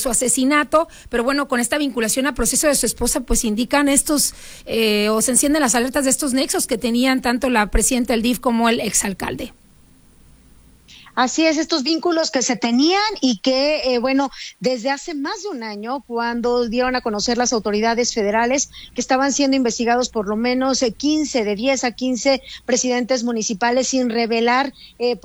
su asesinato, pero bueno, con esta vinculación a proceso de su esposa, pues indican estos, o se encienden las alertas de estos nexos que tenían tanto la presidenta del DIF como el exalcalde. Así es, estos vínculos que se tenían y que, desde hace más de un año, cuando dieron a conocer las autoridades federales que estaban siendo investigados por lo menos de 10 a 15 presidentes municipales, sin revelar,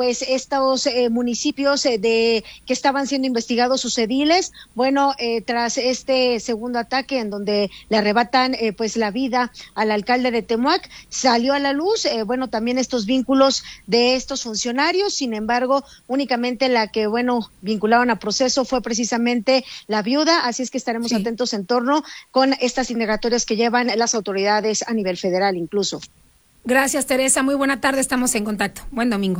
estos municipios que estaban siendo investigados sus ediles. Tras este segundo ataque en donde le arrebatan, la vida al alcalde de Temuac, salió a la luz, también estos vínculos de estos funcionarios. Sin embargo, únicamente la que, vincularon a proceso fue precisamente la viuda, así es que estaremos atentos en torno con estas indagatorias que llevan las autoridades a nivel federal incluso. Gracias, Teresa, muy buena tarde, estamos en contacto. Buen domingo.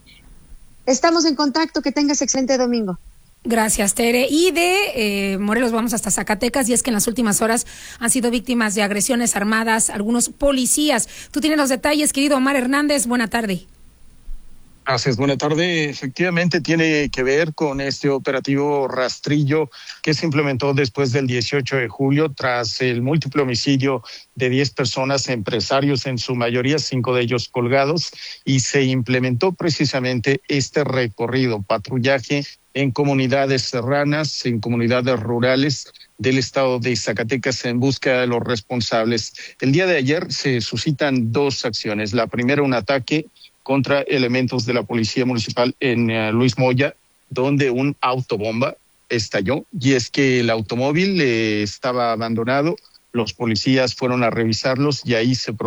Estamos en contacto, que tengas excelente domingo. Gracias, Tere. Y de Morelos vamos hasta Zacatecas, y es que en las últimas horas han sido víctimas de agresiones armadas algunos policías. Tú tienes los detalles, querido Omar Hernández, buena tarde. Gracias, buena tarde. Efectivamente tiene que ver con este operativo rastrillo que se implementó después del 18 de julio tras el múltiple homicidio de 10 personas, empresarios en su mayoría, 5 de ellos colgados, y se implementó precisamente este recorrido, patrullaje en comunidades serranas, en comunidades rurales del estado de Zacatecas en búsqueda de los responsables. El día de ayer se suscitan 2 acciones. La primera, un ataque contra elementos de la Policía Municipal en Luis Moya, donde un autobomba estalló, y es que el automóvil estaba abandonado, los policías fueron a revisarlos y ahí se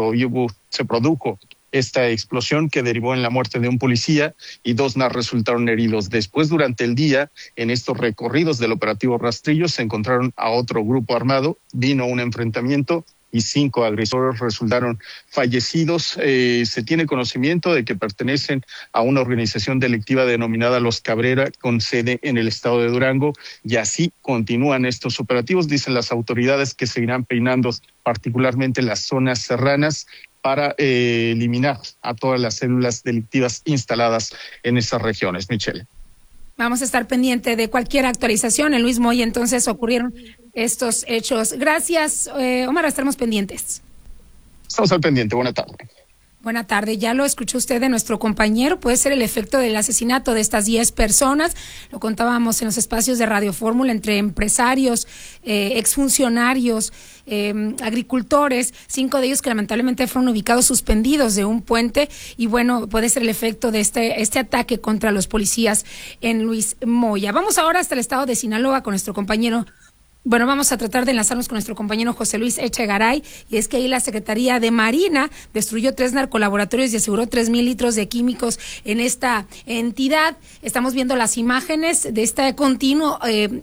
produjo esta explosión que derivó en la muerte de un policía y 2 más resultaron heridos. Después, durante el día, en estos recorridos del operativo Rastrillo, se encontraron a otro grupo armado, vino un enfrentamiento y 5 agresores resultaron fallecidos. Se tiene conocimiento de que pertenecen a una organización delictiva denominada Los Cabrera, con sede en el estado de Durango, y así continúan estos operativos. Dicen las autoridades que seguirán peinando particularmente las zonas serranas para eliminar a todas las células delictivas instaladas en esas regiones. Michelle. Vamos a estar pendiente de cualquier actualización. En Luis Moya entonces ocurrieron estos hechos. Gracias, Omar, estaremos pendientes. Estamos al pendiente. Buena tarde. Buena tarde, ya lo escuchó usted de nuestro compañero, puede ser el efecto del asesinato de estas 10 personas, lo contábamos en los espacios de Radio Fórmula, entre empresarios, exfuncionarios, agricultores, 5 de ellos que lamentablemente fueron ubicados suspendidos de un puente, y puede ser el efecto de este ataque contra los policías en Luis Moya. Vamos ahora hasta el estado de Sinaloa con nuestro compañero. Vamos a tratar de enlazarnos con nuestro compañero José Luis Echegaray, y es que ahí la Secretaría de Marina destruyó 3 narcolaboratorios y aseguró 3,000 litros de químicos en esta entidad. Estamos viendo las imágenes de este continuo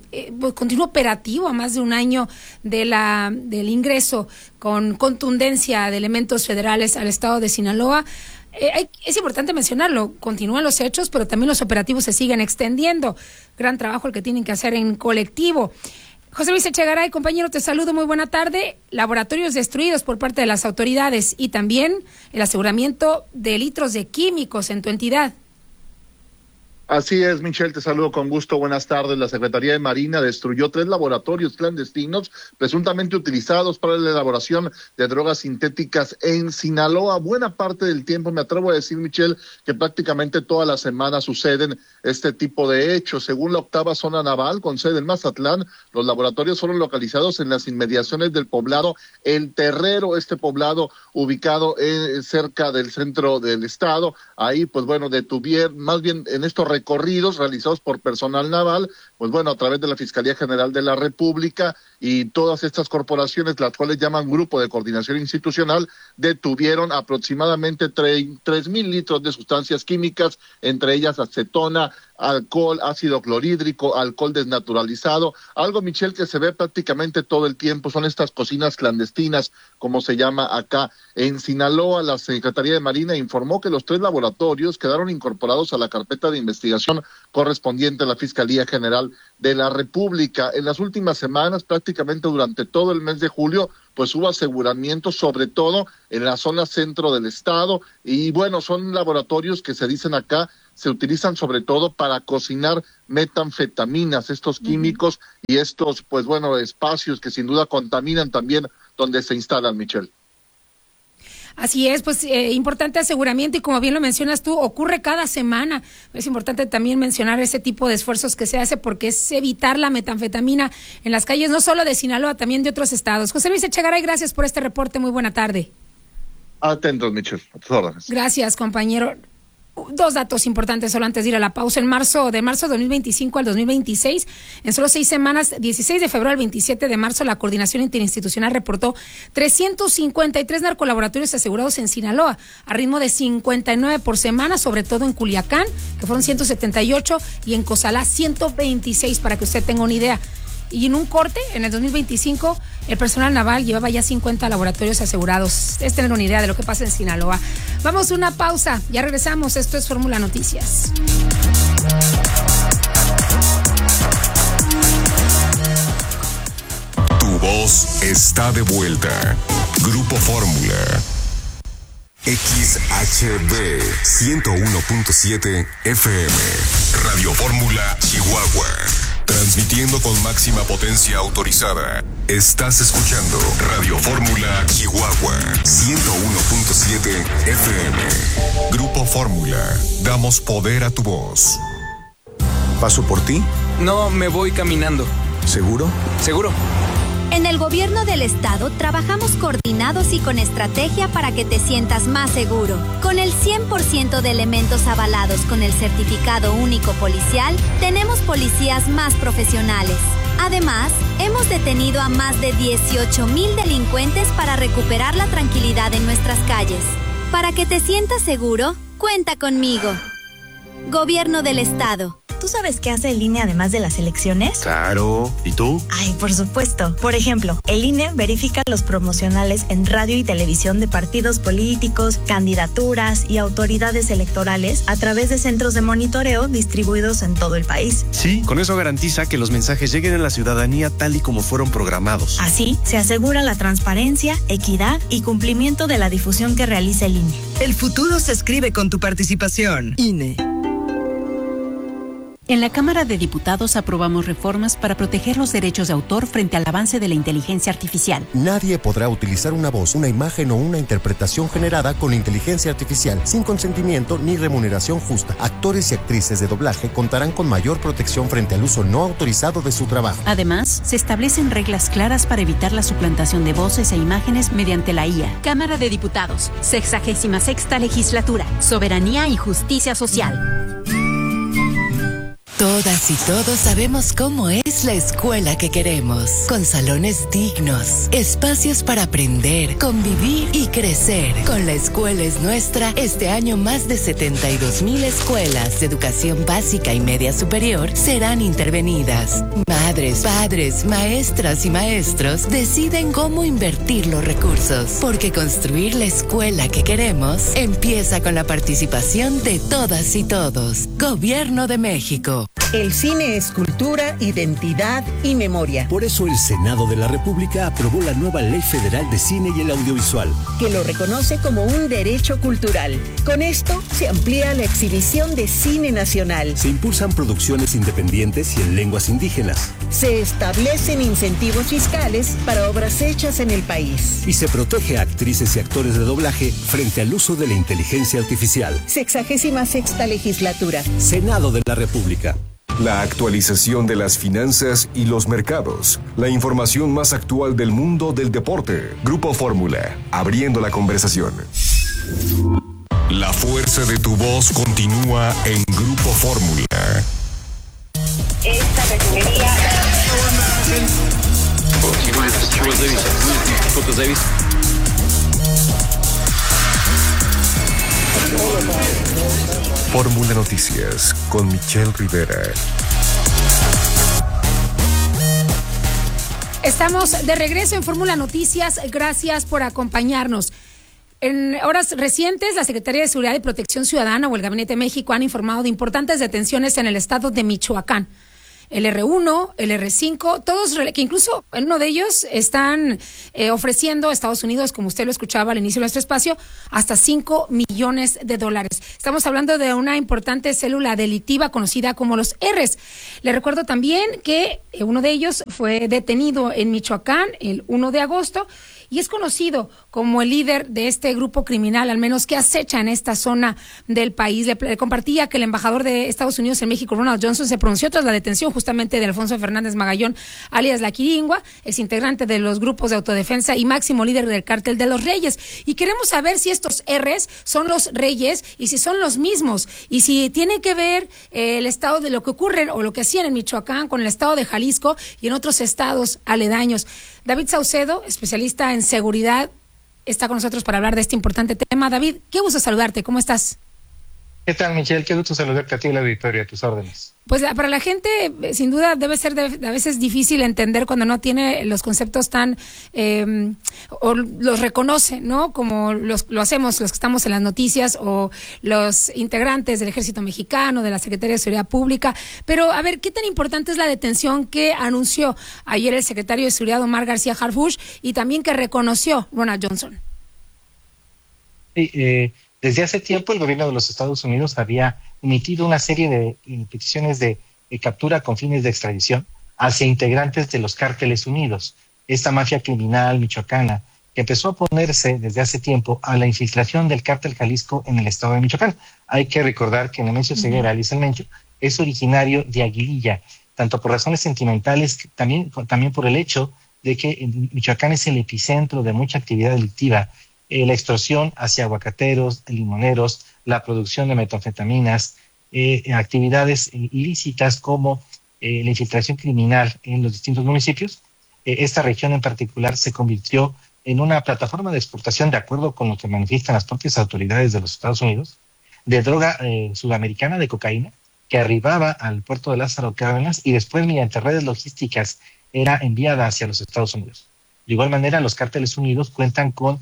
operativo a más de un año del ingreso con contundencia de elementos federales al estado de Sinaloa. Es importante mencionarlo, continúan los hechos, pero también los operativos se siguen extendiendo. Gran trabajo el que tienen que hacer en colectivo. José Luis Echegaray, compañero, te saludo, muy buena tarde. Laboratorios destruidos por parte de las autoridades y también el aseguramiento de litros de químicos en tu entidad. Así es, Michelle, te saludo con gusto, buenas tardes. La Secretaría de Marina destruyó 3 laboratorios clandestinos presuntamente utilizados para la elaboración de drogas sintéticas en Sinaloa. Buena parte del tiempo, me atrevo a decir, Michelle, que prácticamente todas las semanas suceden este tipo de hechos. Según la 8ª Zona Naval, con sede en Mazatlán, los laboratorios fueron localizados en las inmediaciones del poblado El Terrero, este poblado ubicado cerca del centro del estado. Ahí, detuvieron, más bien en estos recorridos realizados por personal naval, a través de la Fiscalía General de la República y todas estas corporaciones, las cuales llaman Grupo de Coordinación Institucional, detuvieron aproximadamente 3,000 litros de sustancias químicas, entre ellas acetona, alcohol, ácido clorhídrico, alcohol desnaturalizado. Algo, Michelle, que se ve prácticamente todo el tiempo, son estas cocinas clandestinas, como se llama acá en Sinaloa. La Secretaría de Marina informó que los 3 laboratorios quedaron incorporados a la carpeta de investigación correspondiente a la Fiscalía General de la República. En las últimas semanas, prácticamente durante todo el mes de julio, pues hubo aseguramiento, sobre todo en la zona centro del estado, y bueno, son laboratorios que se dicen acá, se utilizan sobre todo para cocinar metanfetaminas, estos químicos y estos, pues bueno, espacios que sin duda contaminan también donde se instalan, Michelle. Así es, pues importante aseguramiento y como bien lo mencionas tú, ocurre cada semana. Es importante también mencionar ese tipo de esfuerzos que se hace porque es evitar la metanfetamina en las calles, no solo de Sinaloa, también de otros estados. José Luis Echegaray, gracias por este reporte, muy buena tarde. Atentos, Michelle, a tus órdenes. Gracias, compañero. Dos datos importantes solo antes de ir a la pausa. De marzo de 2025 al 2026, en solo 6 semanas, 16 de febrero al 27 de marzo, la Coordinación Interinstitucional reportó 353 narcolaboratorios asegurados en Sinaloa, a ritmo de 59 por semana, sobre todo en Culiacán, que fueron 178, y en Cozalá 126, para que usted tenga una idea. Y en un corte, en el 2025, el personal naval llevaba ya 50 laboratorios asegurados. Es tener una idea de lo que pasa en Sinaloa. Vamos a una pausa, ya regresamos. Esto es Fórmula Noticias. Tu voz está de vuelta. Grupo Fórmula. XHB 101.7 FM. Radio Fórmula, Chihuahua. Transmitiendo con máxima potencia autorizada. Estás escuchando Radio Fórmula Chihuahua 101.7 FM. Grupo Fórmula. Damos poder a tu voz. ¿Paso por ti? No, me voy caminando. ¿Seguro? Seguro. En el gobierno del estado trabajamos coordinados y con estrategia para que te sientas más seguro. Con el 100% de elementos avalados con el certificado único policial, tenemos policías más profesionales. Además, hemos detenido a más de 18,000 delincuentes para recuperar la tranquilidad en nuestras calles. Para que te sientas seguro, cuenta conmigo. Gobierno del estado. ¿Tú sabes qué hace el INE además de las elecciones? Claro. ¿Y tú? Ay, por supuesto. Por ejemplo, el INE verifica los promocionales en radio y televisión de partidos políticos, candidaturas y autoridades electorales a través de centros de monitoreo distribuidos en todo el país. Sí, con eso garantiza que los mensajes lleguen a la ciudadanía tal y como fueron programados. Así, se asegura la transparencia, equidad y cumplimiento de la difusión que realiza el INE. El futuro se escribe con tu participación. INE. En la Cámara de Diputados aprobamos reformas para proteger los derechos de autor frente al avance de la inteligencia artificial. Nadie podrá utilizar una voz, una imagen o una interpretación generada con inteligencia artificial sin consentimiento ni remuneración justa. Actores y actrices de doblaje contarán con mayor protección frente al uso no autorizado de su trabajo. Además, se establecen reglas claras para evitar la suplantación de voces e imágenes mediante la IA. Cámara de Diputados, 66ª Legislatura, Soberanía y Justicia Social. Todas y todos sabemos cómo es la escuela que queremos, con salones dignos, espacios para aprender, convivir y crecer. Con La Escuela es Nuestra, este año más de 72,000 escuelas de educación básica y media superior serán intervenidas. Madres, padres, maestras y maestros deciden cómo invertir los recursos, porque construir la escuela que queremos empieza con la participación de todas y todos. Gobierno de México. El cine es cultura, identidad y memoria. Por eso el Senado de la República aprobó la nueva Ley Federal de Cine y el Audiovisual, que lo reconoce como un derecho cultural. Con esto se amplía la exhibición de cine nacional. Se impulsan producciones independientes y en lenguas indígenas. Se establecen incentivos fiscales para obras hechas en el país. Y se protege a actrices y actores de doblaje frente al uso de la inteligencia artificial. 66ª Legislatura. Senado de la República. La actualización de las finanzas y los mercados. La información más actual del mundo del deporte. Grupo Fórmula, abriendo la conversación. La fuerza de tu voz continúa en Grupo Fórmula. Esta refinería... Fórmula Noticias con Michelle Rivera. Estamos de regreso en Fórmula Noticias. Gracias por acompañarnos. En horas recientes, la Secretaría de Seguridad y Protección Ciudadana o el Gabinete de México han informado de importantes detenciones en el estado de Michoacán. el R1, el R5, todos que incluso en uno de ellos están ofreciendo a Estados Unidos, como usted lo escuchaba al inicio de nuestro espacio, hasta $5 millones. Estamos hablando de una importante célula delictiva conocida como los R's. Le recuerdo también que uno de ellos fue detenido en Michoacán el 1 de agosto y es conocido como el líder de este grupo criminal, al menos que acecha en esta zona del país. Le compartía que el embajador de Estados Unidos en México, Ronald Johnson, se pronunció tras la detención justamente de Alfonso Fernández Magallón, alias La Quiringua, ex integrante de los grupos de autodefensa y máximo líder del cártel de los Reyes. Y queremos saber si estos R's son los Reyes y si son los mismos y si tiene que ver el estado de lo que ocurre o lo que hacían en Michoacán con el estado de Jalisco y en otros estados aledaños. David Saucedo, especialista en seguridad, está con nosotros para hablar de este importante tema. David, qué gusto saludarte, ¿cómo estás? ¿Qué tal, Michelle? Qué gusto saludarte a ti y a la auditoría, a tus órdenes. Pues para la gente, sin duda, debe ser a veces difícil entender cuando no tiene los conceptos tan, o los reconoce, ¿no? Como lo hacemos los que estamos en las noticias o los integrantes del Ejército Mexicano, de la Secretaría de Seguridad Pública. Pero, a ver, ¿qué tan importante es la detención que anunció ayer el secretario de Seguridad, Omar García Harfuch, y también que reconoció Ronald Johnson? Sí, desde hace tiempo el gobierno de los Estados Unidos había emitido una serie de peticiones de captura con fines de extradición hacia integrantes de los cárteles unidos, esta mafia criminal michoacana que empezó a oponerse desde hace tiempo a la infiltración del cártel Jalisco en el estado de Michoacán. Hay que recordar que Nemesio Ceguera, alias El Mencho, es originario de Aguililla, tanto por razones sentimentales, también por el hecho de que Michoacán es el epicentro de mucha actividad delictiva, la extorsión hacia aguacateros, limoneros, la producción de metanfetaminas, actividades ilícitas como la infiltración criminal en los distintos municipios. Esta región en particular se convirtió en una plataforma de exportación, de acuerdo con lo que manifiestan las propias autoridades de los Estados Unidos, de droga sudamericana, de cocaína, que arribaba al puerto de Lázaro Cárdenas y después mediante redes logísticas era enviada hacia los Estados Unidos. De igual manera, los cárteles unidos cuentan con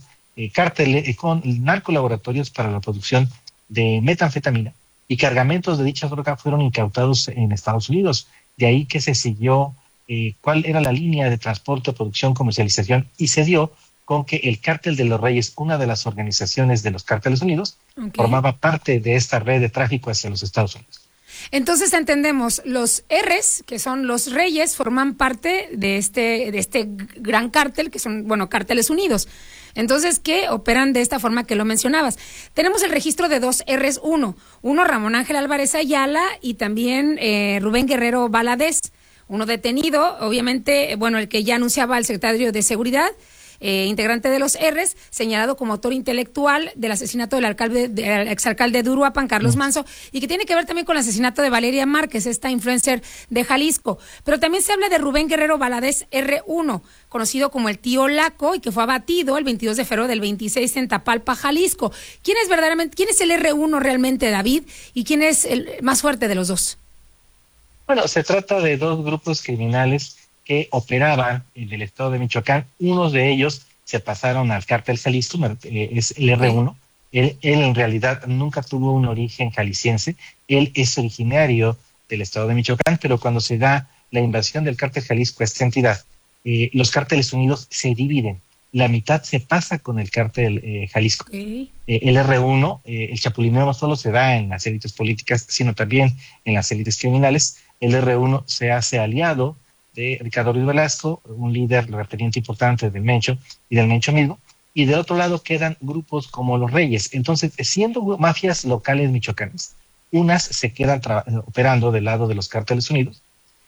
con narcolaboratorios para la producción de metanfetamina y cargamentos de dicha droga fueron incautados en Estados Unidos. De ahí que se siguió cuál era la línea de transporte, producción, comercialización, y se dio con que el Cártel de los Reyes, una de las organizaciones de los Cárteles Unidos, formaba parte de esta red de tráfico hacia los Estados Unidos. Entonces entendemos, los R's, que son los Reyes, forman parte de este gran cártel, que son, Cárteles Unidos. Entonces, que operan de esta forma que lo mencionabas. Tenemos el registro de dos R's, uno Ramón Ángel Álvarez Ayala y también Rubén Guerrero Valadez, uno detenido, obviamente, el que ya anunciaba el secretario de Seguridad, integrante de los R's, señalado como autor intelectual del asesinato del exalcalde de Uruapan, Carlos Manso, y que tiene que ver también con el asesinato de Valeria Márquez, esta influencer de Jalisco. Pero también se habla de Rubén Guerrero Valadez R1, conocido como el tío Laco, y que fue abatido el 22 de febrero del 26 en Tapalpa, Jalisco. ¿Quién es el R1 realmente, David? ¿Y quién es el más fuerte de los dos? Bueno, se trata de dos grupos criminales que operaban en el estado de Michoacán. Unos de ellos se pasaron al cártel Jalisco, es el R1. Él en realidad nunca tuvo un origen jalisciense. Él es originario del estado de Michoacán, pero cuando se da la invasión del cártel Jalisco a esta entidad, los cárteles unidos se dividen. La mitad se pasa con el cártel Jalisco. El R1, el chapulineo no solo se da en las élites políticas, sino también en las élites criminales. El R1 se hace aliado de Ricardo Ruiz Velasco, un líder referente importante del Mencho y del Mencho mismo, y del otro lado quedan grupos como los Reyes. Entonces, siendo mafias locales michoacanas, unas se quedan operando del lado de los cárteles unidos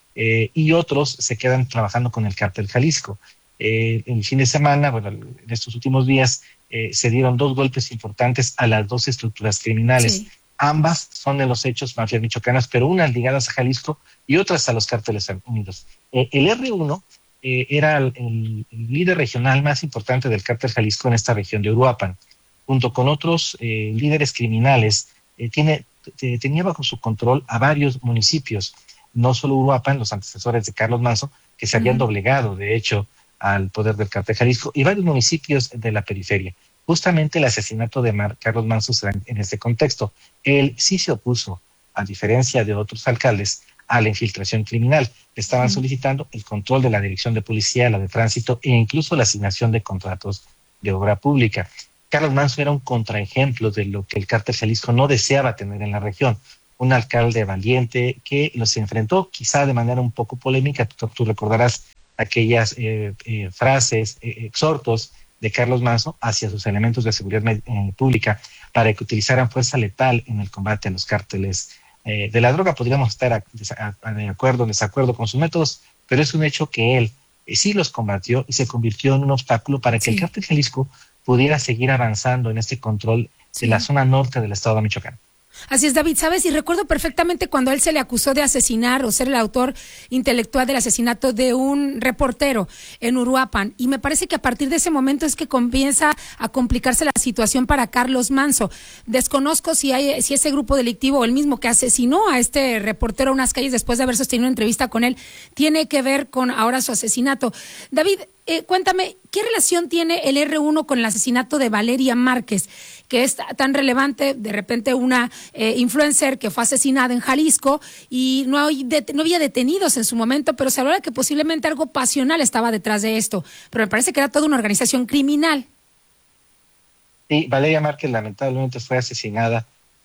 y otros se quedan trabajando con el cártel Jalisco. El fin de semana, en estos últimos días, se dieron dos golpes importantes a las dos estructuras criminales. Sí. Ambas son de los hechos mafias michoacanas, pero unas ligadas a Jalisco y otras a los cárteles unidos. El R1 era el líder regional más importante del cártel Jalisco en esta región de Uruapan. Junto con otros líderes criminales, tenía bajo su control a varios municipios, no solo Uruapan, los antecesores de Carlos Manso, que se habían doblegado, de hecho, al poder del cártel Jalisco, y varios municipios de la periferia. Justamente el asesinato de Carlos Manso se da en este contexto. Él sí se opuso, a diferencia de otros alcaldes, a la infiltración criminal. Estaban solicitando el control de la dirección de policía, la de tránsito e incluso la asignación de contratos de obra pública. Carlos Manso era un contraejemplo de lo que el cártel Jalisco no deseaba tener en la región. Un alcalde valiente que los enfrentó quizá de manera un poco polémica. Tú recordarás aquellas frases, exhortos de Carlos Manso hacia sus elementos de seguridad pública para que utilizaran fuerza letal en el combate a los cárteles de la droga. Podríamos estar de acuerdo o en desacuerdo con sus métodos, pero es un hecho que él sí los combatió y se convirtió en un obstáculo para que el cártel Jalisco pudiera seguir avanzando en este control de la zona norte del estado de Michoacán. Así es, David, ¿sabes? Y recuerdo perfectamente cuando a él se le acusó de asesinar o ser el autor intelectual del asesinato de un reportero en Uruapan. Y me parece que a partir de ese momento es que comienza a complicarse la situación para Carlos Manso. Desconozco si ese grupo delictivo o el mismo que asesinó a este reportero a unas calles después de haber sostenido una entrevista con él tiene que ver con ahora su asesinato. David, cuéntame, ¿qué relación tiene el R1 con el asesinato de Valeria Márquez, que es tan relevante? De repente una influencer que fue asesinada en Jalisco y no había detenidos en su momento, pero se hablaba que posiblemente algo pasional estaba detrás de esto, pero me parece que era toda una organización criminal. Sí, Valeria Márquez lamentablemente fue asesinada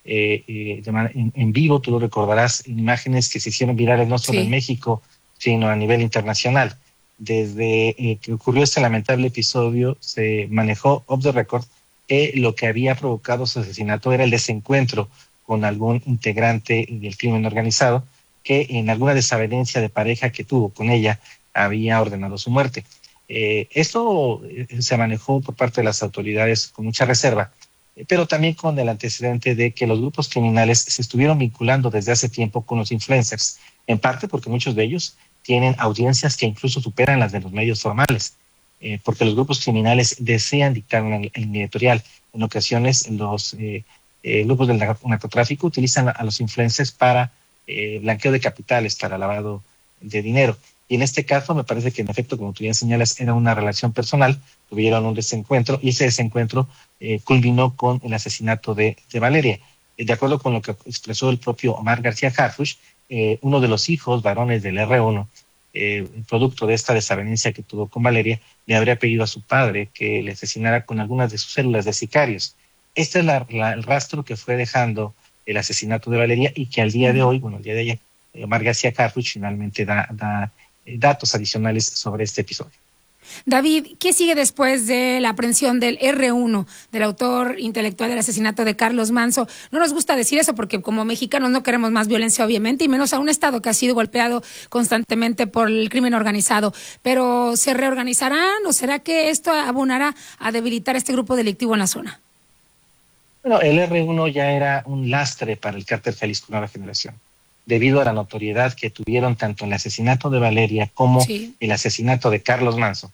en vivo, tú lo recordarás, en imágenes que se hicieron virales no solo en México, sino a nivel internacional. Desde que ocurrió este lamentable episodio, se manejó off the record que lo que había provocado su asesinato era el desencuentro con algún integrante del crimen organizado que en alguna desavenencia de pareja que tuvo con ella había ordenado su muerte. Esto se manejó por parte de las autoridades con mucha reserva, pero también con el antecedente de que los grupos criminales se estuvieron vinculando desde hace tiempo con los influencers, en parte porque muchos de ellos tienen audiencias que incluso superan las de los medios formales, porque los grupos criminales desean dictar una línea editorial. En ocasiones los grupos del narcotráfico utilizan a los influencers para blanqueo de capitales, para lavado de dinero. Y en este caso me parece que en efecto, como tú ya señalas, era una relación personal, tuvieron un desencuentro y ese desencuentro culminó con el asesinato de Valeria. De acuerdo con lo que expresó el propio Omar García Harfuch, uno de los hijos varones del R1, producto de esta desavenencia que tuvo con Valeria, le habría pedido a su padre que le asesinara con algunas de sus células de sicarios. Este es el rastro que fue dejando el asesinato de Valeria y que al día de hoy, el día de ayer, Omar García Harfuch finalmente da datos adicionales sobre este episodio. David, ¿qué sigue después de la aprehensión del R1, del autor intelectual del asesinato de Carlos Manso? No nos gusta decir eso porque como mexicanos no queremos más violencia, obviamente, y menos a un estado que ha sido golpeado constantemente por el crimen organizado. Pero ¿se reorganizarán o será que esto abonará a debilitar este grupo delictivo en la zona? Bueno, el R1 ya era un lastre para el cártel Jalisco Nueva Generación, debido a la notoriedad que tuvieron tanto el asesinato de Valeria como el asesinato de Carlos Manso.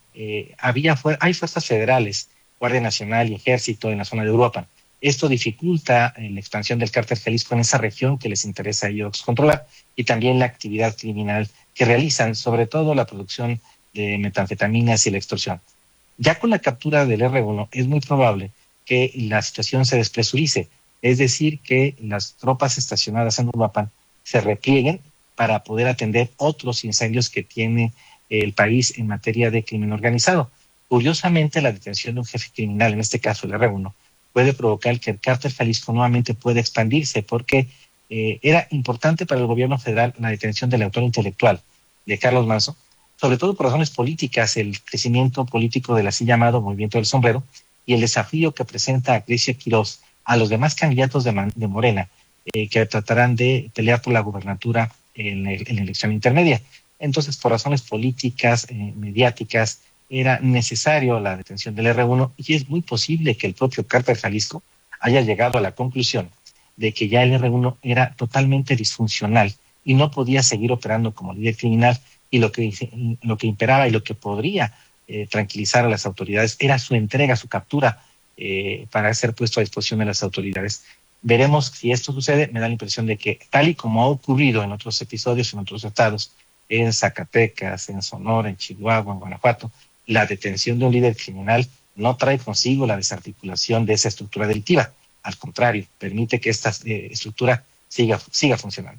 Hay fuerzas federales, Guardia Nacional y Ejército en la zona de Uruapan. Esto dificulta la expansión del cártel Jalisco en esa región que les interesa a ellos controlar y también la actividad criminal que realizan, sobre todo la producción de metanfetaminas y la extorsión. Ya con la captura del R1 es muy probable que la situación se despresurice, es decir, que las tropas estacionadas en Uruapan se replieguen para poder atender otros incendios que tiene el país en materia de crimen organizado. Curiosamente, la detención de un jefe criminal, en este caso el R1, puede provocar que el cártel Jalisco nuevamente pueda expandirse, porque era importante para el gobierno federal la detención del autor intelectual de Carlos Manso, sobre todo por razones políticas, el crecimiento político del así llamado Movimiento del Sombrero y el desafío que presenta a Grecia Quirós a los demás candidatos de Morena que tratarán de pelear por la gubernatura en la elección intermedia. Entonces, por razones políticas, mediáticas, era necesario la detención del R1 y es muy posible que el propio cártel Jalisco haya llegado a la conclusión de que ya el R1 era totalmente disfuncional y no podía seguir operando como líder criminal y lo que imperaba y lo que podría tranquilizar a las autoridades era su entrega, su captura para ser puesto a disposición de las autoridades. Veremos si esto sucede. Me da la impresión de que, tal y como ha ocurrido en otros episodios, en otros estados, en Zacatecas, en Sonora, en Chihuahua, en Guanajuato, la detención de un líder criminal no trae consigo la desarticulación de esa estructura delictiva. Al contrario, permite que esta estructura siga funcionando.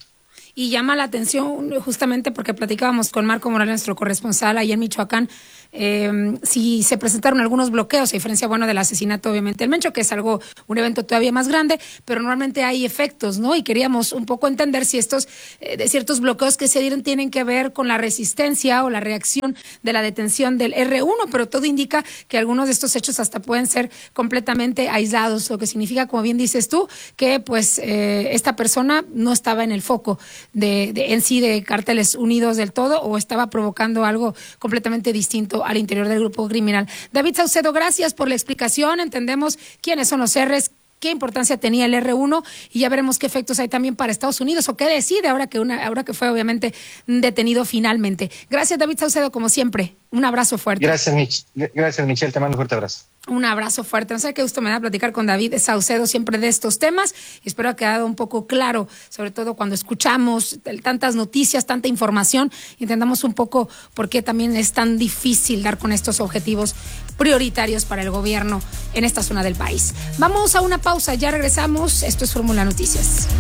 y llama la atención justamente porque platicábamos con Marco Morales, nuestro corresponsal ahí en Michoacán, si se presentaron algunos bloqueos, a diferencia, bueno, del asesinato obviamente del Mencho, que es un evento todavía más grande, pero normalmente hay efectos, ¿no? Y queríamos un poco entender si estos de ciertos bloqueos que se dieron tienen que ver con la resistencia o la reacción de la detención del R1, pero todo indica que algunos de estos hechos hasta pueden ser completamente aislados, lo que significa, como bien dices tú, que pues esta persona no estaba en el foco en sí de Cárteles Unidos del todo, o estaba provocando algo completamente distinto al interior del grupo criminal. David Saucedo, gracias por la explicación. Entendemos quiénes son los R's, qué importancia tenía el R1 y ya veremos qué efectos hay también para Estados Unidos o qué decide ahora que fue obviamente detenido finalmente. Gracias, David Saucedo, como siempre. Un abrazo fuerte. Gracias, Michelle. Te mando un fuerte abrazo. Un abrazo fuerte. No sé qué gusto me da platicar con David Saucedo siempre de estos temas. Y espero que haya quedado un poco claro, sobre todo cuando escuchamos tantas noticias, tanta información, y entendamos un poco por qué también es tan difícil dar con estos objetivos prioritarios para el gobierno en esta zona del país. Vamos a una pausa, ya regresamos. Esto es Fórmula Noticias.